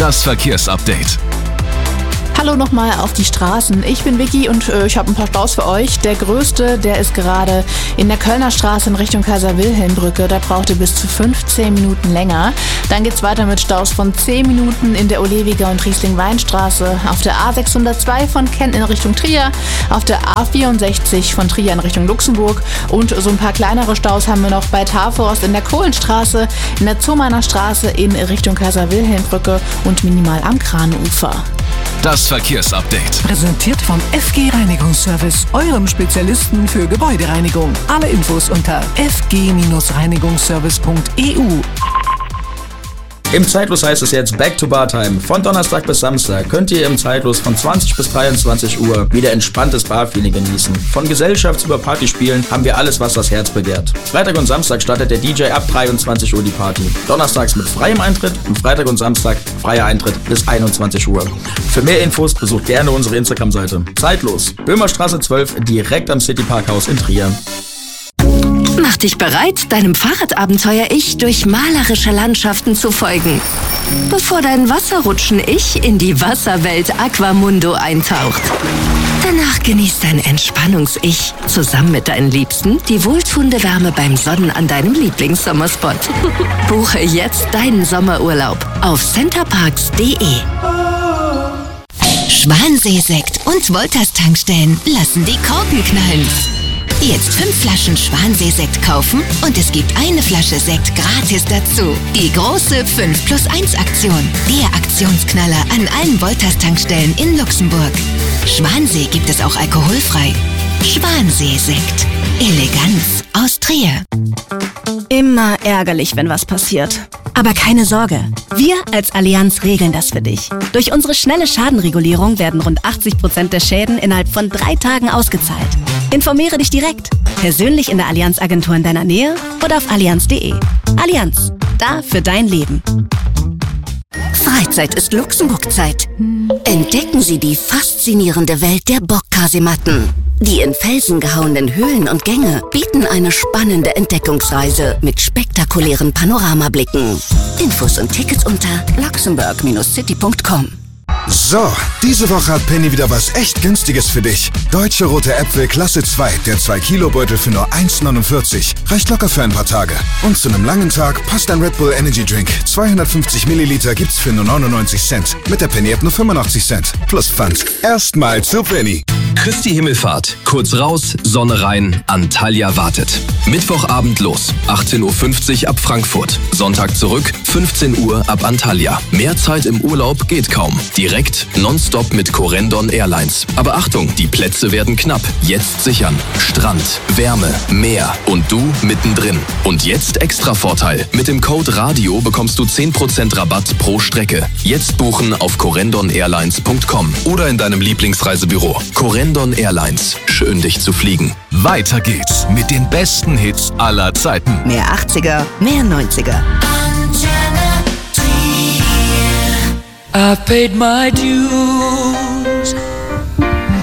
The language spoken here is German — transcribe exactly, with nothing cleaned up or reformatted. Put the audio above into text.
Das Verkehrsupdate. Hallo nochmal auf die Straßen. Ich bin Vicky und äh, ich habe ein paar Staus für euch. Der größte, der ist gerade in der Kölner Straße in Richtung Kaiser-Wilhelm-Brücke. Da braucht ihr bis zu fünfzehn Minuten länger. Dann geht's weiter mit Staus von zehn Minuten in der Olewiger und Riesling-Weinstraße, auf der A sechshundertzwei von Kenn in Richtung Trier, auf der A vierundsechzig von Trier in Richtung Luxemburg und so ein paar kleinere Staus haben wir noch bei Taforst in der Kohlenstraße, in der Zomeiner Straße in Richtung Kaiser-Wilhelm-Brücke und minimal am Kranufer. Das Verkehrsupdate. Präsentiert vom F G Reinigungsservice, eurem Spezialisten für Gebäudereinigung. Alle Infos unter f g reinigungsservice punkt e u. Im Zeitlos heißt es jetzt Back to Bartime. Von Donnerstag bis Samstag könnt ihr im Zeitlos von zwanzig bis dreiundzwanzig Uhr wieder entspanntes Barfeeling genießen. Von Gesellschafts- über Partyspielen haben wir alles, was das Herz begehrt. Freitag und Samstag startet der D J ab dreiundzwanzig Uhr die Party. Donnerstags mit freiem Eintritt und Freitag und Samstag freier Eintritt bis einundzwanzig Uhr. Für mehr Infos besucht gerne unsere Instagram-Seite. Zeitlos, Böhmerstraße zwölf, direkt am City Parkhaus in Trier. Mach dich bereit, deinem Fahrradabenteuer-Ich durch malerische Landschaften zu folgen, bevor dein Wasserrutschen-Ich in die Wasserwelt Aquamundo eintaucht. Danach genießt dein Entspannungs-Ich zusammen mit deinen Liebsten die wohltuende Wärme beim Sonnen an deinem Lieblingssommerspot. Buche jetzt deinen Sommerurlaub auf centerparks punkt de. Schwanseesekt und Wolters Tankstellen lassen die Korken knallen. Jetzt fünf Flaschen Schwanseesekt kaufen und es gibt eine Flasche Sekt gratis dazu. Die große fünf plus eins Aktion. Der Aktionsknaller an allen Wolters Tankstellen in Luxemburg. Schwansee gibt es auch alkoholfrei. Schwanseesekt. Eleganz aus Trier. Immer ärgerlich, wenn was passiert. Aber keine Sorge, wir als Allianz regeln das für dich. Durch unsere schnelle Schadenregulierung werden rund achtzig Prozent der Schäden innerhalb von drei Tagen ausgezahlt. Informiere dich direkt, persönlich in der Allianz-Agentur in deiner Nähe oder auf allianz punkt de. Allianz, da für dein Leben. Freizeit ist Luxemburg-Zeit. Entdecken Sie die faszinierende Welt der Bockkasematten. Die in Felsen gehauenen Höhlen und Gänge bieten eine spannende Entdeckungsreise mit spektakulären Panoramablicken. Infos und Tickets unter luxemburg city punkt com. So, diese Woche hat Penny wieder was echt Günstiges für dich. Deutsche rote Äpfel Klasse zwei, der zwei Kilo Beutel für nur eins neunundvierzig. Reicht locker für ein paar Tage. Und zu einem langen Tag passt ein Red Bull Energy Drink. zweihundertfünfzig Milliliter gibt's für nur neunundneunzig Cent. Mit der Penny App nur fünfundachtzig Cent. Plus Pfand. Erstmal zu Penny. Christi Himmelfahrt. Kurz raus, Sonne rein, Antalya wartet. Mittwochabend los, achtzehn Uhr fünfzig ab Frankfurt. Sonntag zurück, fünfzehn Uhr ab Antalya. Mehr Zeit im Urlaub geht kaum. Direkt nonstop mit Corendon Airlines. Aber Achtung, die Plätze werden knapp. Jetzt sichern. Strand, Wärme, Meer und du mittendrin. Und jetzt extra Vorteil. Mit dem Code RADIO bekommst du zehn Prozent Rabatt pro Strecke. Jetzt buchen auf corendon airlines punkt com oder in deinem Lieblingsreisebüro. Corendon Airlines. Schön, dich zu fliegen. Weiter geht's mit den besten Hits aller Zeiten. Mehr achtziger, mehr neunziger. I paid my dues.